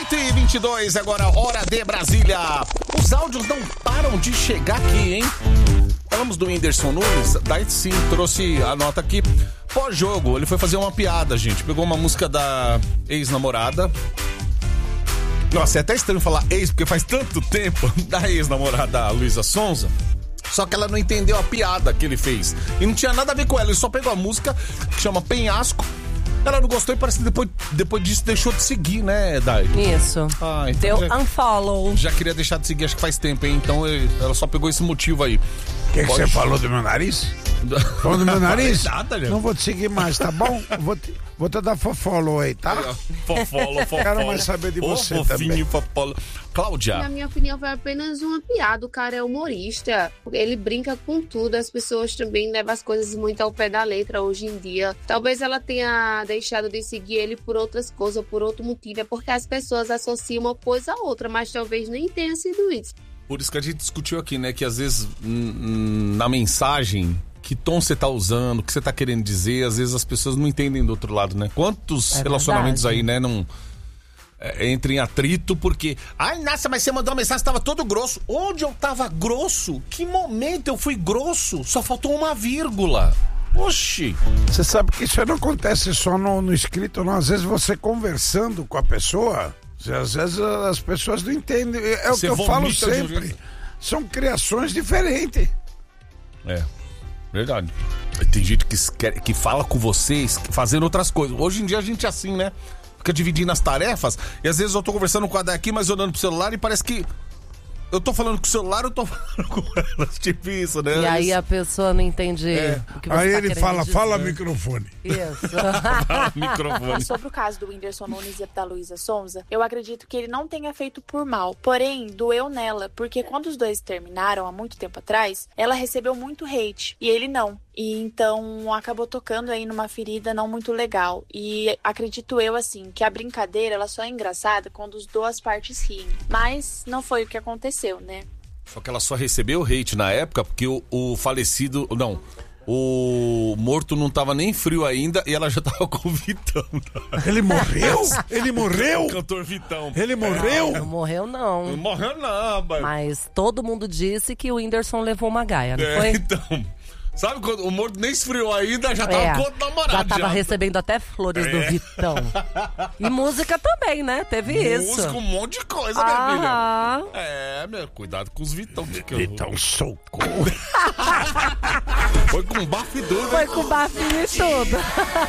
8h22, agora hora de Brasília. Os áudios não param de chegar aqui, hein? Falamos do Whindersson Nunes, daí sim, trouxe a nota aqui. Pós-jogo, ele foi fazer uma piada, gente. Pegou uma música da ex-namorada. Nossa, é até estranho falar ex, porque faz tanto tempo, da ex-namorada Luísa Sonza. Só que ela não entendeu a piada que ele fez. E não tinha nada a ver com ela, ele só pegou a música, que chama Penhasco. Ela não gostou e parece que depois disso deixou de seguir, né, Dai? Isso. Então deu unfollow. Já queria deixar de seguir, acho que faz tempo, hein? Então ela só pegou esse motivo aí. O que você falou do meu nariz? Falou do meu nariz? Nada, não vou te seguir mais, tá bom? Vou te dar fofolo aí, tá? Fofolo. Quero mais saber de você fofinho, também. Fofolo. Cláudia. Na minha opinião, foi apenas uma piada. O cara é humorista. Ele brinca com tudo. As pessoas também levam as coisas muito ao pé da letra hoje em dia. Talvez ela tenha deixado de seguir ele por outras coisas ou por outro motivo. É porque as pessoas associam uma coisa a outra, mas talvez nem tenha sido isso. Por isso que a gente discutiu aqui, né? Que às vezes na mensagem, que tom você tá usando, o que você tá querendo dizer, às vezes as pessoas não entendem do outro lado, né? Quantos relacionamentos aí, né, não entra em atrito porque... Ai, nossa, mas você mandou uma mensagem, tava todo grosso. Onde eu tava grosso? Que momento eu fui grosso? Só faltou uma vírgula. Oxi. Você sabe que isso não acontece só no escrito, não. Às vezes você conversando com a pessoa, às vezes as pessoas não entendem. É o que eu falo sempre. São criações diferentes. É, verdade. Tem gente que fala com vocês fazendo outras coisas. Hoje em dia a gente é assim, né? Fica dividindo as tarefas. E às vezes eu tô conversando com a daqui, mas olhando pro celular e parece que eu tô falando com o celular, eu tô falando com ela. Tipo isso, né? E aí a pessoa não entende o que você aí tá ele fala, dizer. fala microfone. Isso. Fala microfone. Sobre o caso do Whindersson Nunes e da Luísa Sonza, eu acredito que ele não tenha feito por mal. Porém, doeu nela, porque quando os dois terminaram há muito tempo atrás, ela recebeu muito hate e ele não. E então acabou tocando aí numa ferida não muito legal. E acredito eu, assim, que a brincadeira ela só é engraçada quando as duas partes riem. Mas não foi o que aconteceu, né? Só que ela só recebeu hate na época porque o falecido... Não, o morto não tava nem frio ainda e ela já tava com o Vitão. Ele morreu? Ele morreu? O cantor Vitão. Ele morreu? Não morreu, não. Não morreu não, mas todo mundo disse que o Whindersson levou uma gaia, não foi? Então... Sabe quando o morto nem esfriou ainda, já tava com outro namorado. Já tava recebendo até flores do Vitão. E música também, né? Teve isso. Música, um monte de coisa, minha filha. Cuidado com os Vitão. Vitão socorro. Foi com bafo e duro, né? Foi com bafinho e tudo.